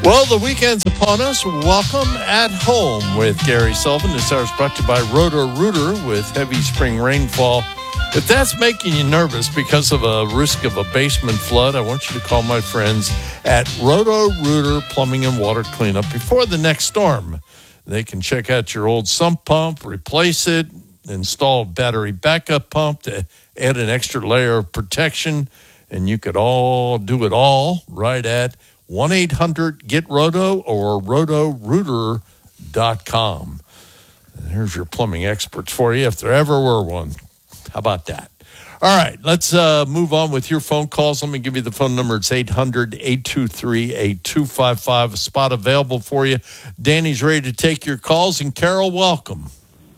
Well, the weekend's upon us. Welcome at home with Gary Sullivan. This hour is brought to you by Roto-Rooter with heavy spring rainfall. If that's making you nervous because of a risk of a basement flood, I want you to call my friends at Roto-Rooter Plumbing and Water Cleanup before the next storm. They can check out your old sump pump, replace it, install a battery backup pump to add an extra layer of protection, and you could all do it all right at 1-800-GET-ROTO or rotorooter.com. There's your plumbing experts for you if there ever were one. How about that? All right, let's move on with your phone calls. Let me give you the phone number. It's 800-823-8255. A spot available for you. Danny's ready to take your calls. And Carol, welcome.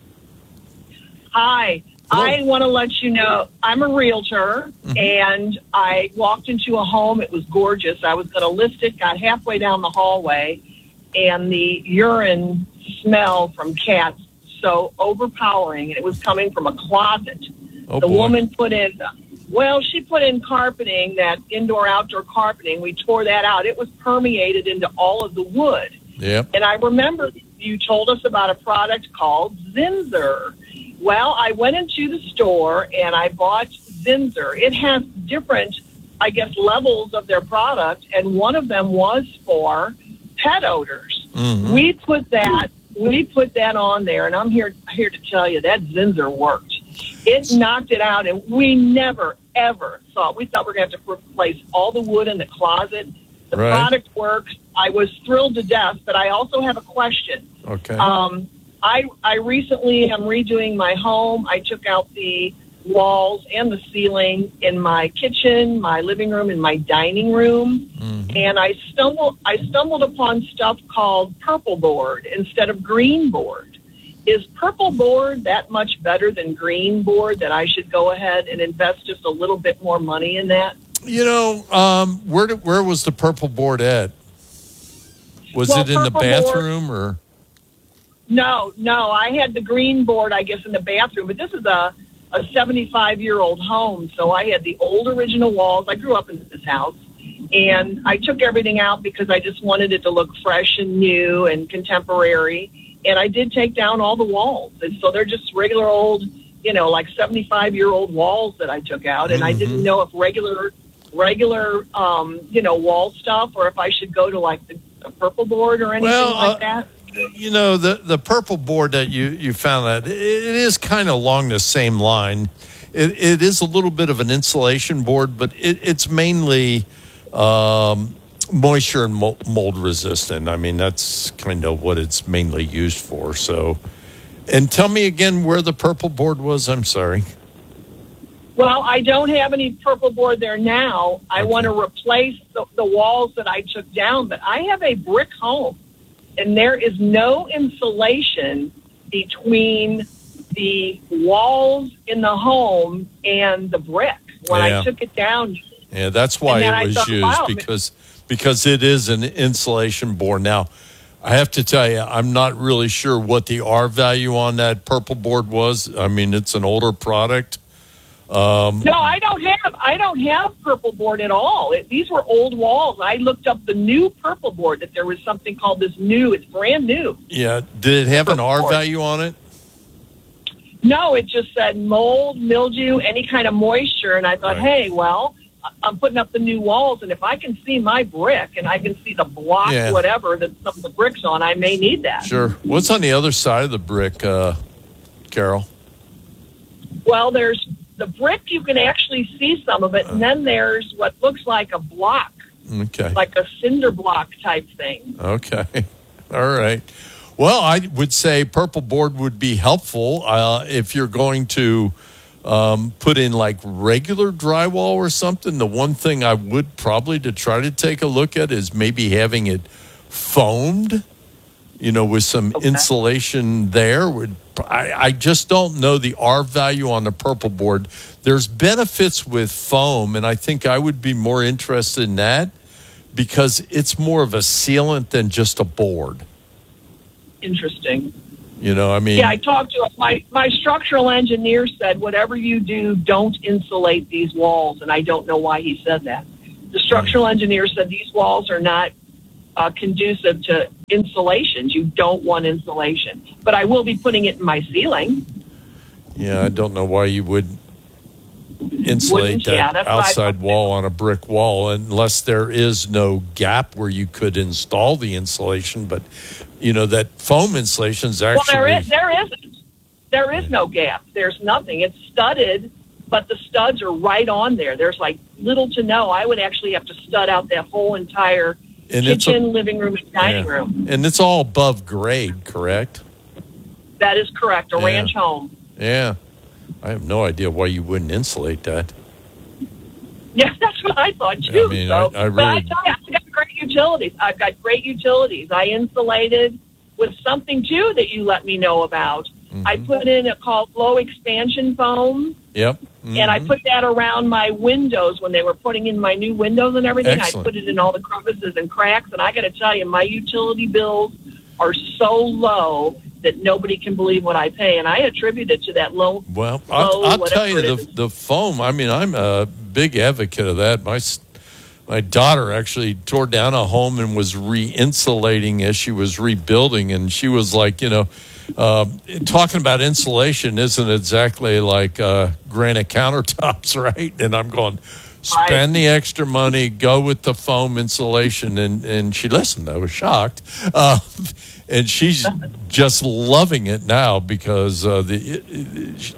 Hi. Hello. I want to let you know I'm a realtor, and I walked into a home. It was gorgeous. I was going to list it, got halfway down the hallway, and the urine smell from cats so overpowering, and it was coming from a closet. Oh, the boy. woman put in, she put in carpeting, that indoor-outdoor carpeting. We tore that out. It was permeated into all of the wood. Yep. And I remember you told us about a product called Zinsser. Well, I went into the store and I bought Zinsser. It has different, levels of their product, and one of them was for pet odors. Mm-hmm. We put that on there, and I'm here to tell you that Zinsser worked. It knocked it out, and we never, ever thought. We thought we were going to have to replace all the wood in the closet. The Right. product works. I was thrilled to death, but I also have a question. Okay. I recently am redoing my home. I took out the walls and the ceiling in my kitchen, my living room, and my dining room. Mm-hmm. And I stumbled upon stuff called purple board instead of green board. Is purple board that much better than green board that I should go ahead and invest just a little bit more money in that? You know, where was the purple board at? Was it in the purple bathroom or? No, I had the green board, I guess, in the bathroom, but this is a 75-year-old home, so I had the old original walls. I grew up in this house, and I took everything out because I just wanted it to look fresh and new and contemporary, and I did take down all the walls, and so they're just regular old, 75-year-old walls that I took out, and I didn't know if regular, wall stuff, or if I should go to, the purple board or anything like that. You know, the purple board that you found, that it is kind of along the same line. It is a little bit of an insulation board, but it's mainly moisture and mold resistant. I mean, that's kind of what it's mainly used for. So, and tell me again where the purple board was. I'm sorry. Well, I don't have any purple board there now. I want to replace the walls that I took down, but I have a brick home. And there is no insulation between the walls in the home and the brick. When I took it down. Yeah, that's why it was used, because it is an insulation board. Now, I have to tell you, I'm not really sure what the R value on that purple board was. I mean, it's an older product. No, I don't have purple board at all. These were old walls. I looked up the new purple board, that there was something called this new. It's brand new. Yeah. Did it have an R value on it? No, it just said mold, mildew, any kind of moisture. And I thought, hey, well, I'm putting up the new walls, and if I can see my brick and I can see the block, whatever, that some of the brick's on, I may need that. Sure. What's on the other side of the brick, Carol? Well, there's the brick, you can actually see some of it, and then there's what looks like a block, like a cinder block type thing. Okay. All right. Well, I would say purple board would be helpful if you're going to put in regular drywall or something. The one thing I would probably to try to take a look at is maybe having it foamed, with some insulation there. I just don't know the R value on the purple board. There's benefits with foam, and I think I would be more interested in that because it's more of a sealant than just a board. Interesting. Yeah, I talked to my structural engineer said, whatever you do, don't insulate these walls, and I don't know why he said that. The structural engineer said these walls are not conducive to insulations. You don't want insulation. But I will be putting it in my ceiling. Yeah, I don't know why you would insulate that outside wall on a brick wall unless there is no gap where you could install the insulation. But, that foam insulation is actually... Well, there isn't. There is no gap. There's nothing. It's studded, but the studs are right on there. There's like little to no. I would actually have to stud out that whole entire kitchen, living room, and dining room. And it's all above grade, correct? That is correct. A ranch home. Yeah. I have no idea why you wouldn't insulate that. Yeah, that's what I thought too. I mean, so. I really... But I tell you, I've got great utilities. I've got great utilities. I insulated with something too that you let me know about. Mm-hmm. I put in a called low expansion foam. Yep. Mm-hmm. And I put that around my windows when they were putting in my new windows and everything. Excellent. I put it in all the crevices and cracks. And I got to tell you, my utility bills are so low that nobody can believe what I pay. And I attribute it to that low. Well, I'll tell you, the foam, I mean, I'm a big advocate of that. My daughter actually tore down a home and was re-insulating as she was rebuilding. And she was like, talking about insulation isn't exactly like granite countertops, right? And I'm going, spend the extra money, go with the foam insulation. And she listened. I was shocked. And she's just loving it now because the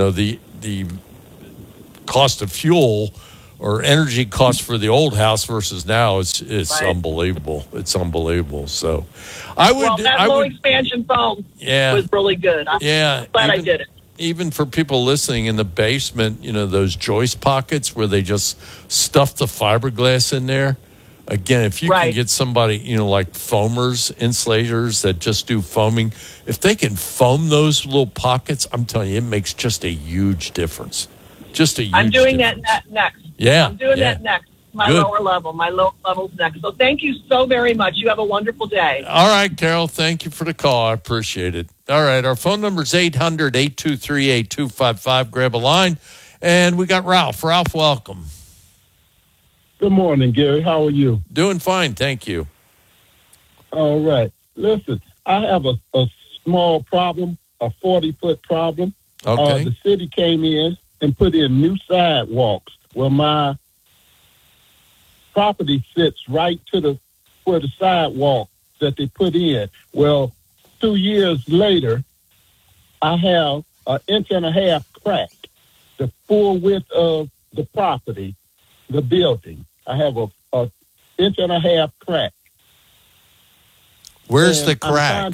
cost of fuel or energy cost for the old house versus now it's unbelievable. It's unbelievable. So that low expansion foam was really good. I'm glad I did it. Even for people listening in the basement, those joist pockets where they just stuff the fiberglass in there. Again, if you can get somebody, like foamers, insulators that just do foaming, if they can foam those little pockets, I'm telling you, it makes just a huge difference. Just a huge I'm doing difference. that next. Yeah. I'm doing that next. My lower level's next. So thank you so very much. You have a wonderful day. All right, Carol. Thank you for the call. I appreciate it. All right. Our phone number is 800-823-8255. Grab a line. And we got Ralph. Ralph, welcome. Good morning, Gary. How are you? Doing fine. Thank you. All right. Listen, I have a small problem, a 40-foot problem. Okay. The city came in and put in new sidewalks. Well, my property sits right to where the sidewalk that they put in. Well, 2 years later, I have an 1.5 inch crack, the full width of the property, the building. I have a 1.5 inch crack. Where's the crack?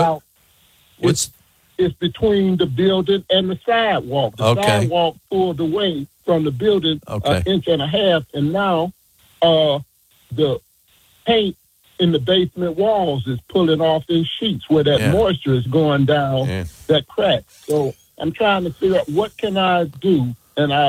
It's between the building and the sidewalk. The sidewalk pulled away from the building 1.5 inches, and now the paint in the basement walls is pulling off in sheets where that moisture is going down that crack. So I'm trying to figure out what can I do, and I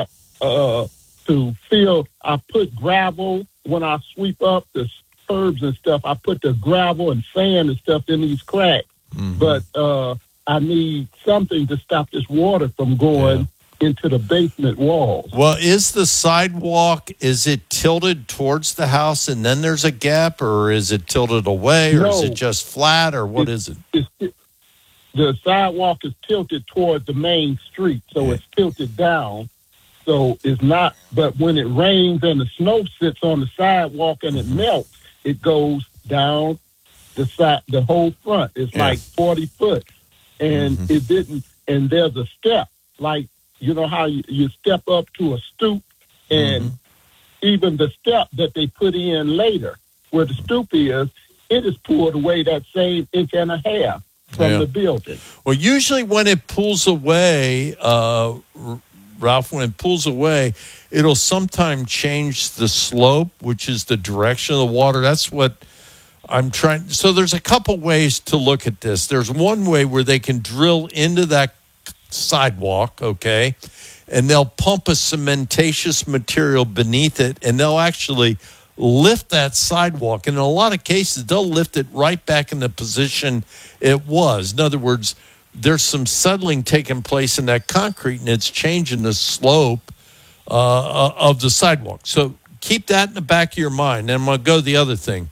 put gravel when I sweep up the curbs and stuff. I put the gravel and sand and stuff in these cracks, but I need something to stop this water from going into the basement walls. Well, is the sidewalk, is it tilted towards the house and then there's a gap, or is it tilted away, or is it just flat, or what is it? The sidewalk is tilted towards the main street, so it's tilted down. So it's not, but when it rains and the snow sits on the sidewalk and it melts, it goes down the whole front. It's like 40 foot. And it didn't, and there's a step, like, you know how you step up to a stoop, and even the step that they put in later, where the stoop is, it is pulled away that same 1.5 inches from the building. Well, usually when it pulls away, Ralph, when it pulls away, it'll sometimes change the slope, which is the direction of the water. That's what I'm trying. So there's a couple ways to look at this. There's one way where they can drill into that sidewalk, and they'll pump a cementatious material beneath it, and they'll actually lift that sidewalk. And in a lot of cases, they'll lift it right back in the position it was. In other words, there's some settling taking place in that concrete, and it's changing the slope of the sidewalk. So keep that in the back of your mind. And I'm going to go to the other thing.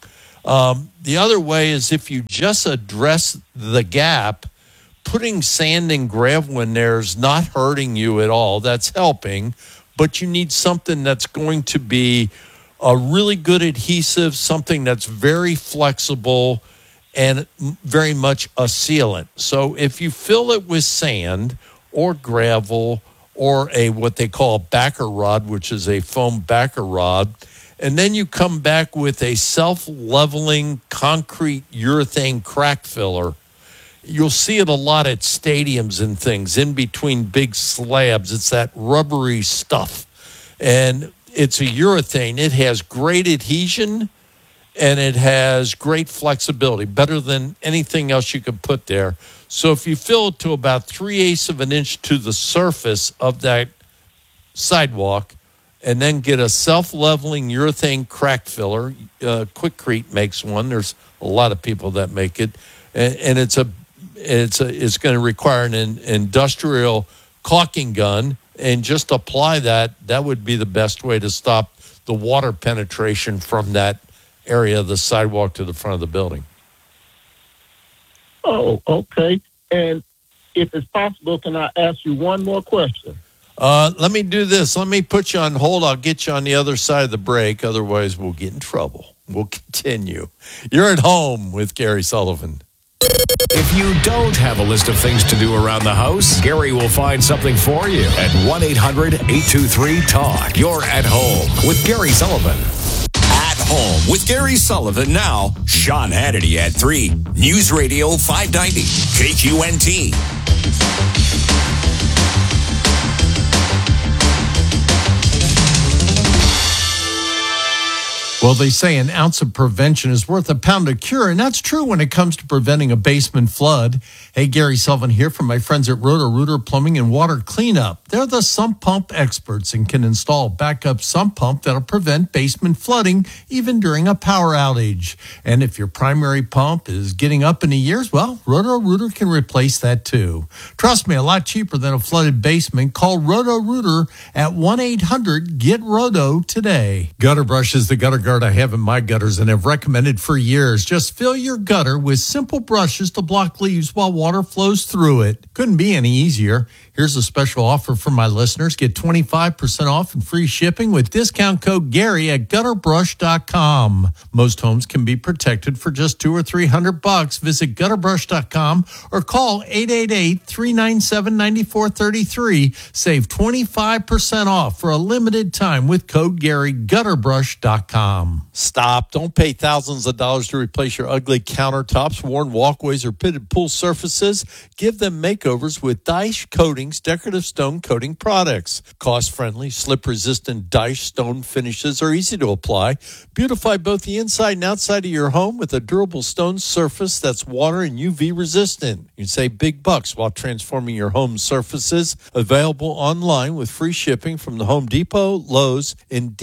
The other way is if you just address the gap, putting sand and gravel in there is not hurting you at all. That's helping, but you need something that's going to be a really good adhesive, something that's very flexible and very much a sealant. So if you fill it with sand or gravel or what they call a backer rod, which is a foam backer rod, and then you come back with a self-leveling concrete urethane crack filler, you'll see it a lot at stadiums and things in between big slabs. It's that rubbery stuff. And it's a urethane. It has great adhesion and it has great flexibility, better than anything else you can put there. So if you fill it to about 3/8 of an inch to the surface of that sidewalk and then get a self-leveling urethane crack filler, Quikrete makes one. There's a lot of people that make it. And it's going to require an industrial caulking gun, and just apply that. That would be the best way to stop the water penetration from that area of the sidewalk to the front of the building. Oh, okay. And if it's possible, can I ask you one more question? Let me do this. Let me put you on hold. I'll get you on the other side of the break. Otherwise, we'll get in trouble. We'll continue. You're at home with Gary Sullivan. If you don't have a list of things to do around the house, Gary will find something for you at 1-800-823-TALK. You're at home with Gary Sullivan. At home with Gary Sullivan now. Sean Hannity at 3. News Radio 590. KQNT. Well, they say an ounce of prevention is worth a pound of cure, and that's true when it comes to preventing a basement flood. Hey, Gary Sullivan here from my friends at Roto-Rooter Plumbing and Water Cleanup. They're the sump pump experts and can install a backup sump pump that'll prevent basement flooding even during a power outage. And if your primary pump is getting up in the years, well, Roto-Rooter can replace that too. Trust me, a lot cheaper than a flooded basement. Call Roto-Rooter at 1-800-GET-ROTO today. Gutter Brush is the gutter guard I have in my gutters and have recommended for years. Just fill your gutter with simple brushes to block leaves while water flows through it. Couldn't be any easier. Here's a special offer for my listeners. Get 25% off and free shipping with discount code Gary at gutterbrush.com. Most homes can be protected for just $200 or $300. Visit gutterbrush.com or call 888-397-9433. Save 25% off for a limited time with code Gary, gutterbrush.com. Stop. Don't pay thousands of dollars to replace your ugly countertops, worn walkways, or pitted pool surfaces. Give them makeovers with Dyche Coatings decorative stone coating products. Cost-friendly, slip-resistant Dyche stone finishes are easy to apply. Beautify both the inside and outside of your home with a durable stone surface that's water and UV resistant. You can save big bucks while transforming your home surfaces. Available online with free shipping from the Home Depot, Lowe's, and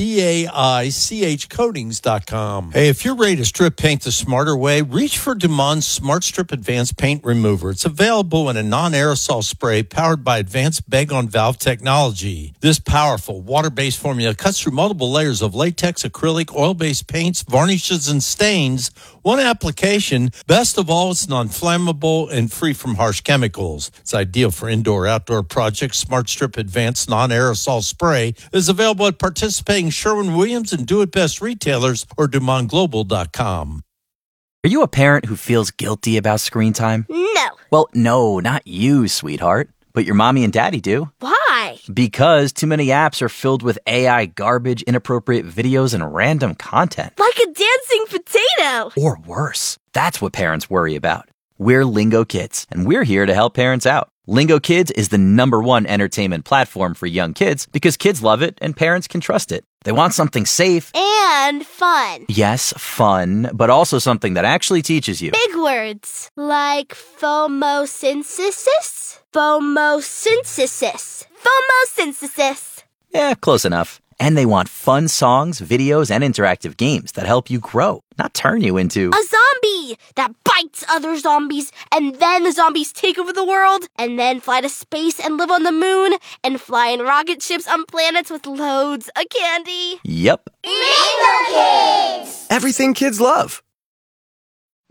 DAICHcoatings.com. Hey, if you're ready to strip paint the smarter way, reach for Dumont Smart Strip Advanced Paint Remover. It's available in a non-aerosol spray powered by advanced bag-on-valve technology. This powerful water-based formula cuts through multiple layers of latex, acrylic, oil-based paints, varnishes, and stains. One application. Best of all, it's non-flammable and free from harsh chemicals. It's ideal for indoor-outdoor projects. Smart Strip Advanced Non-Aerosol Spray is available at participating Sherwin-Williams and Do It Best retailers or DumontGlobal.com. Are you a parent who feels guilty about screen time? No. Well, no, not you, sweetheart. But your mommy and daddy do. Why? Because too many apps are filled with AI garbage, inappropriate videos, and random content. Like a dancing potato. Or worse. That's what parents worry about. We're Lingo Kids, and we're here to help parents out. Lingo Kids is the #1 entertainment platform for young kids because kids love it and parents can trust it. They want something safe. And fun. Yes, fun, but also something that actually teaches you. Big words. Like phomosynthesis? Phomosynthesis. Phomosynthesis. Yeah, close enough. And they want fun songs, videos, and interactive games that help you grow, not turn you into a zombie that bites other zombies, and then the zombies take over the world, and then fly to space and live on the moon, and fly in rocket ships on planets with loads of candy. Yep. Lingo Kids! Everything kids love.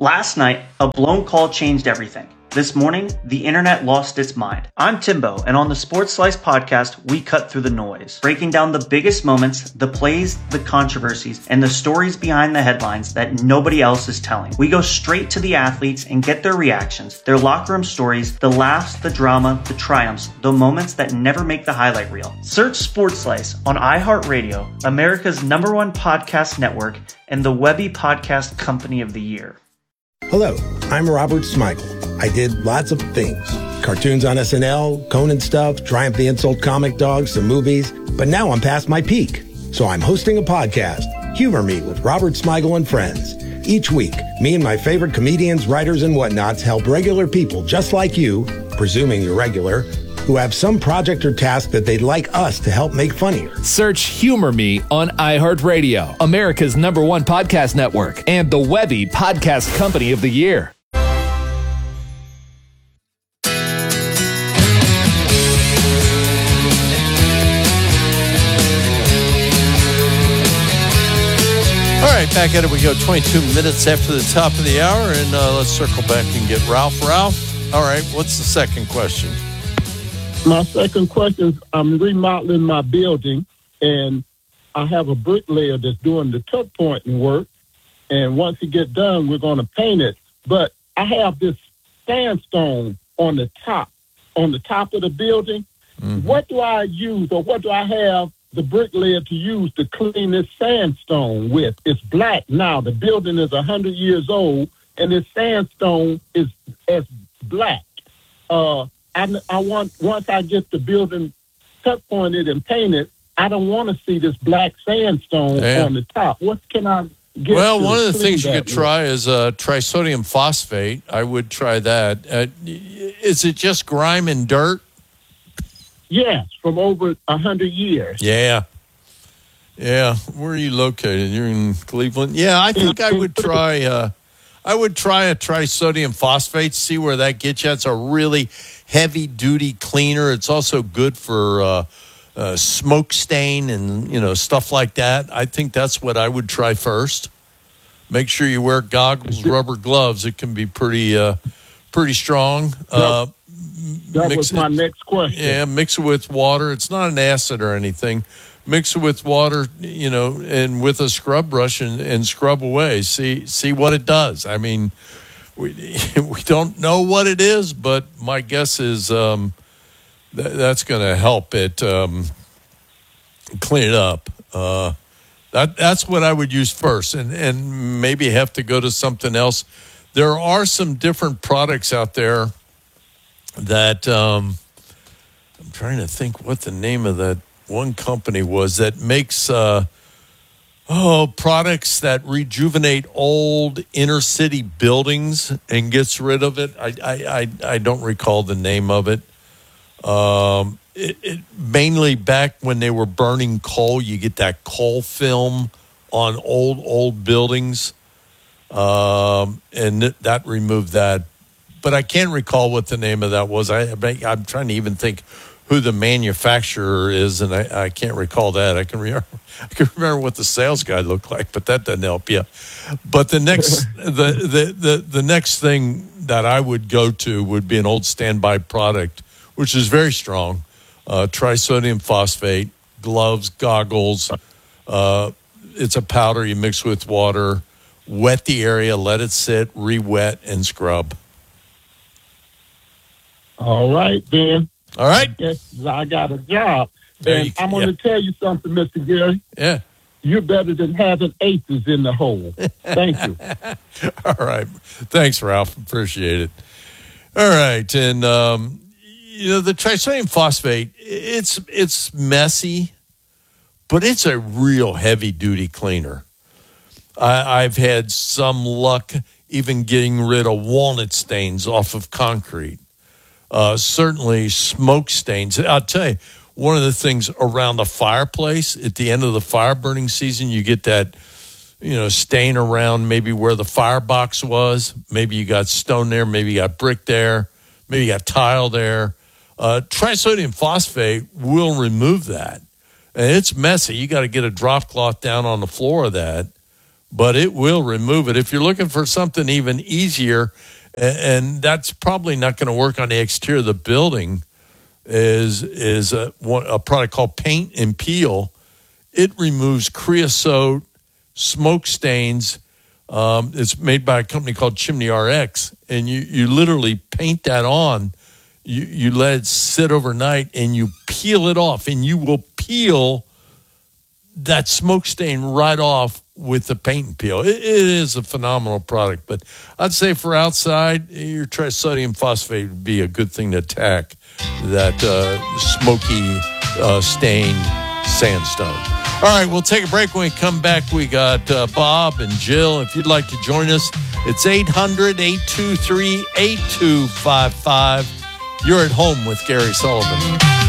Last night, a blown call changed everything. This morning, the internet lost its mind. I'm Timbo, and on the Sports Slice podcast, we cut through the noise, breaking down the biggest moments, the plays, the controversies, and the stories behind the headlines that nobody else is telling. We go straight to the athletes and get their reactions, their locker room stories, the laughs, the drama, the triumphs, the moments that never make the highlight reel. Search Sports Slice on iHeartRadio, America's #1 podcast network, and the Webby Podcast Company of the Year. Hello, I'm Robert Smigel. I did lots of things. Cartoons on SNL, Conan stuff, Triumph the Insult Comic Dog, some movies. But now I'm past my peak. So I'm hosting a podcast, Humor Me with Robert Smigel and Friends. Each week, me and my favorite comedians, writers, and whatnots help regular people just like you, presuming you're regular, who have some project or task that they'd like us to help make funnier. Search Humor Me on iHeartRadio, America's #1 podcast network, and the Webby Podcast Company of the Year. All right, back at it we go. 22 minutes after the top of the hour, and let's circle back and get Ralph. Ralph, all right, what's the second question? My second question is, I'm remodeling my building, and I have a bricklayer that's doing the tuck pointing work. And once he get done, we're going to paint it. But I have this sandstone on the top of the building. Mm-hmm. What do I use, or what do I have the bricklayer to use to clean this sandstone with? It's black now. The building is 100 years old, and this sandstone is as black. I want, once I get the building tuck pointed and painted, I don't want to see this black sandstone on the top. What can I get? Well, one of the things you could try is trisodium phosphate. I would try that. Is it just grime and dirt? Yes, from over 100 years. Yeah. Where are you located? You're in Cleveland? Yeah, I think I would try a trisodium phosphate, see where that gets you. It's a really heavy-duty cleaner. It's also good for smoke stain and, stuff like that. I think that's what I would try first. Make sure you wear goggles, rubber gloves. It can be pretty strong. That was my next question. Yeah, mix it with water. It's not an acid or anything. Mix it with water, and with a scrub brush and scrub away. See what it does. I mean, we don't know what it is, but my guess is that's going to help it clean it up. That's what I would use first, and maybe have to go to something else. There are some different products out there that I'm trying to think what the name of that one company was that makes products that rejuvenate old inner city buildings and gets rid of it. I don't recall the name of it. It mainly back when they were burning coal, you get that coal film on old buildings, and that removed that. But I can't recall what the name of that was. I'm trying to even think who the manufacturer is, and I can't recall that. I can remember what the sales guy looked like, but that doesn't help you. But the next the next thing that I would go to would be an old standby product, which is very strong. Trisodium phosphate, gloves, goggles. It's a powder you mix with water. Wet the area, let it sit, re-wet, and scrub. All right, then. All right. I got a job. And I'm going to tell you something, Mr. Gary. Yeah. You're better than having aces in the hole. Thank you. All right. Thanks, Ralph. Appreciate it. All right. And, the trisodium phosphate, it's messy, but it's a real heavy-duty cleaner. I've had some luck even getting rid of walnut stains off of concrete. Certainly smoke stains. I'll tell you, one of the things around the fireplace, at the end of the fire burning season, you get that, stain around maybe where the firebox was. Maybe you got stone there. Maybe you got brick there. Maybe you got tile there. Trisodium phosphate will remove that. And it's messy. You got to get a drop cloth down on the floor of that. but it will remove it. If you're looking for something even easier, and that's probably not going to work on the exterior of the building, is a product called Paint and Peel. It removes creosote, smoke stains. It's made by a company called Chimney RX, and you literally paint that on. You let it sit overnight, and you peel it off, and you will peel that smoke stain right off with the Paint and Peel. It is a phenomenal product, but I'd say for outside, your trisodium phosphate would be a good thing to attack that smoky stained sandstone. All right, we'll take a break. When we come back, we got Bob and Jill. If you'd like to join us, it's 800-823-8255. You're at home with Gary Sullivan.